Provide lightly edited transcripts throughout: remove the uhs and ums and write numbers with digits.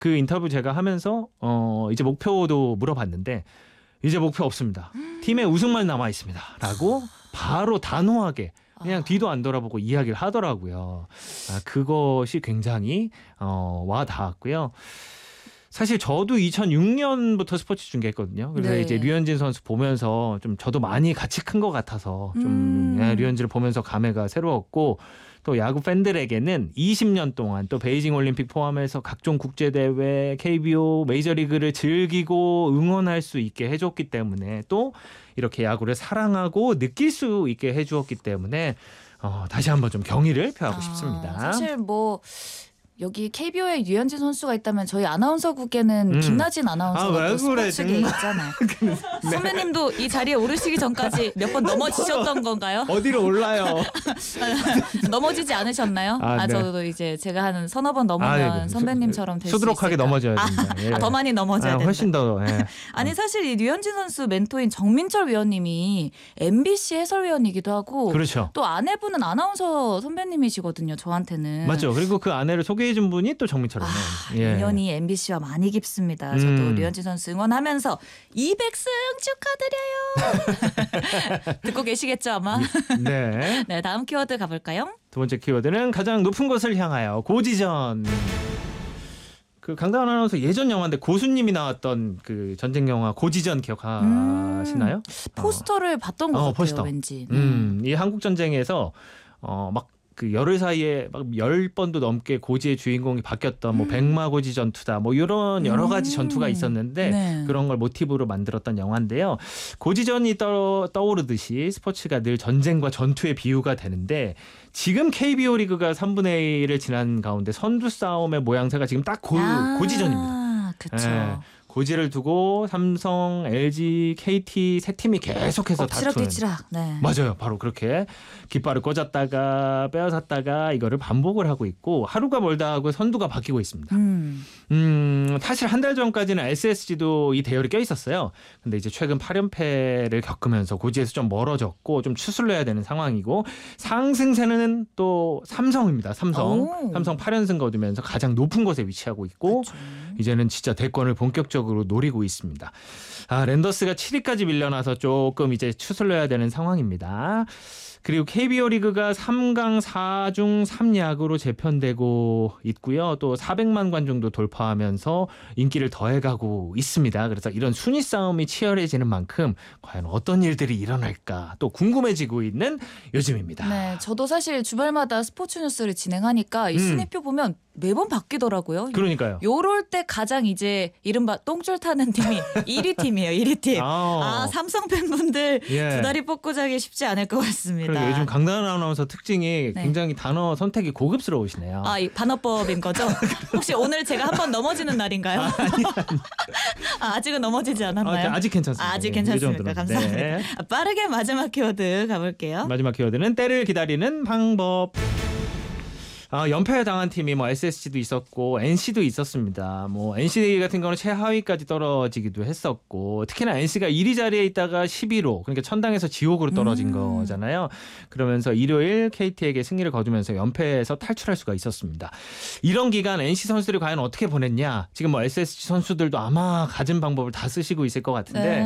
그 인터뷰 제가 하면서 이제 목표도 물어봤는데 이제 목표 없습니다. 팀의 우승만 남아 있습니다.라고 바로 단호하게 그냥 뒤도 안 돌아보고 이야기를 하더라고요. 그것이 굉장히 와 닿았고요. 사실 저도 2006년부터 스포츠 중계했거든요. 그래서 네. 이제 류현진 선수 보면서 좀 저도 많이 같이 큰 것 같아서 좀 류현진을 보면서 감회가 새로웠고 또 야구 팬들에게는 20년 동안 또 베이징 올림픽 포함해서 각종 국제대회, KBO, 메이저리그를 즐기고 응원할 수 있게 해줬기 때문에 또 이렇게 야구를 사랑하고 느낄 수 있게 해주었기 때문에 다시 한번 좀 경의를 표하고 싶습니다. 사실 뭐 여기 KBO에 류현진 선수가 있다면 저희 아나운서국에는 김나진 아나운서가 또 스포츠계에 있잖아요. 네. 선배님도 이 자리에 오르시기 전까지 몇 번 넘어지셨던 건가요? 어디로 올라요? 넘어지지 않으셨나요? 네. 저도 이제 제가 한 서너 번 넘으면 선배님처럼 될 수 있을까? 수두룩하게 넘어져야 됩니다. 예. 더 많이 넘어져야 된다. 훨씬 더. 예. 아니 사실 이 류현진 선수 멘토인 정민철 위원님이 MBC 해설위원이기도 하고 그렇죠. 또 아내분은 아나운서 선배님이시거든요. 저한테는. 맞죠. 그리고 그 아내를 소개해준 분이 또 정민철 아나운서. 인연이 MBC와 많이 깊습니다. 저도 류현진 선수 응원하면서 200승 축하드려요. 듣고 계시겠죠 아마. 네. 네, 다음 키워드 가볼까요? 두 번째 키워드는 가장 높은 곳을 향하여 고지전. 그 강다은 아나운서 예전 영화인데 고수님이 나왔던 그 전쟁 영화 고지전 기억하시나요? 포스터를 봤던 것 같아요. 포스터. 왠지. 이 한국 전쟁에서 막 그 열흘 사이에 막 10번도 넘게 고지의 주인공이 바뀌었던 뭐 백마고지 전투다 뭐 이런 여러 가지 전투가 있었는데 네. 그런 걸 모티브로 만들었던 영화인데요. 고지전이 떠오르듯이 스포츠가 늘 전쟁과 전투의 비유가 되는데 지금 KBO 리그가 3분의 1을 지난 가운데 선두 싸움의 모양새가 지금 딱 고지전입니다. 그렇죠. 예. 고지를 두고 삼성, LG, KT 세 팀이 계속해서 다투는. 엎치락뒤치락. 네. 맞아요. 바로 그렇게 깃발을 꽂았다가 빼앗았다가 이거를 반복을 하고 있고 하루가 멀다 하고 선두가 바뀌고 있습니다. 사실 한 달 전까지는 SSG도 이 대열에 껴 있었어요. 근데 이제 최근 8연패를 겪으면서 고지에서 좀 멀어졌고 좀 추슬려야 해야 되는 상황이고 상승세는 또 삼성입니다. 삼성 8연승 거두면서 가장 높은 곳에 위치하고 있고 그렇죠. 이제는 진짜 대권을 본격적으로 노리고 있습니다. 랜더스가 7위까지 밀려나서 조금 이제 추슬려야 되는 상황입니다. 그리고 KBO 리그가 3강 4중 3약으로 재편되고 있고요. 또 400만 관중도 돌파하면서 인기를 더해가고 있습니다. 그래서 이런 순위 싸움이 치열해지는 만큼 과연 어떤 일들이 일어날까 또 궁금해지고 있는 요즘입니다. 네, 저도 사실 주말마다 스포츠 뉴스를 진행하니까 이 순위표 보면 매번 바뀌더라고요. 그러니까요. 요럴 때 가장 이제 이른바 똥줄 타는 팀이 1위 팀이에요. 1위 팀. 삼성 팬분들 두 다리 뻗고 자기 쉽지 않을 것 같습니다. 그러니까 요즘 강다은 아나운서 특징이 네. 굉장히 단어 선택이 고급스러우시네요. 이 반어법인 거죠? 혹시 오늘 제가 한번 넘어지는 날인가요? 아직은 넘어지지 않았나요? 아직 괜찮습니다. 아직 괜찮습니까? 이 감사합니다. 네. 빠르게 마지막 키워드 가볼게요. 마지막 키워드는 때를 기다리는 방법. 연패 당한 팀이 뭐 SSG도 있었고 NC도 있었습니다. 뭐 NC 같은 경우는 최하위까지 떨어지기도 했었고 특히나 NC가 1위 자리에 있다가 11호 그러니까 천당에서 지옥으로 떨어진 거잖아요. 그러면서 일요일 KT에게 승리를 거두면서 연패에서 탈출할 수가 있었습니다. 이런 기간 NC 선수들이 과연 어떻게 보냈냐. 지금 뭐 SSG 선수들도 아마 가진 방법을 다 쓰시고 있을 것 같은데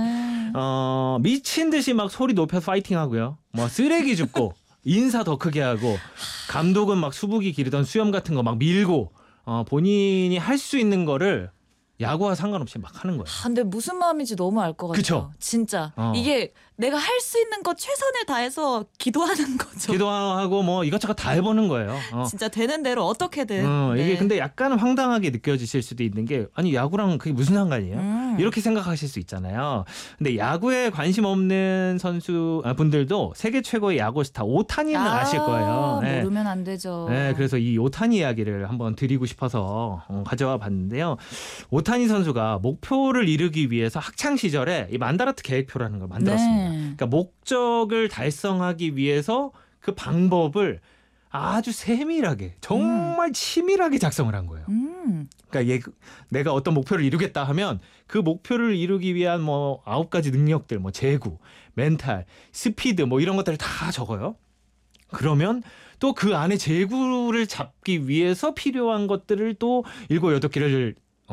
미친 듯이 막 소리 높여서 파이팅하고요. 뭐 쓰레기 줍고 인사 더 크게 하고 감독은 막 수북이 기르던 수염 같은 거 막 밀고 본인이 할 수 있는 거를 야구와 상관없이 막 하는 거예요. 근데 무슨 마음인지 너무 알 것 같아요. 그쵸? 진짜 이게 내가 할 수 있는 것 최선을 다해서 기도하는 거죠. 기도하고 뭐 이것저것 다 해보는 거예요. 진짜 되는 대로 어떻게든. 이게 근데 약간 황당하게 느껴지실 수도 있는 게 아니 야구랑 그게 무슨 상관이에요? 이렇게 생각하실 수 있잖아요. 근데 야구에 관심 없는 선수 분들도 세계 최고의 야구 스타 오타니는 아실 거예요. 모르면 안 되죠. 네, 그래서 이 오타니 이야기를 한번 드리고 싶어서 가져와 봤는데요. 오타니 선수가 목표를 이루기 위해서 학창 시절에 이 만다라트 계획표라는 걸 만들었습니다. 그러니까 목적을 달성하기 위해서 그 방법을 아주 세밀하게 정말 치밀하게 작성을 한 거예요. 그러니까 내가 어떤 목표를 이루겠다 하면 그 목표를 이루기 위한 뭐 9가지 능력들, 뭐 제구, 멘탈, 스피드 뭐 이런 것들을 다 적어요. 그러면 또 그 안에 제구를 잡기 위해서 필요한 것들을 또 7, 8개를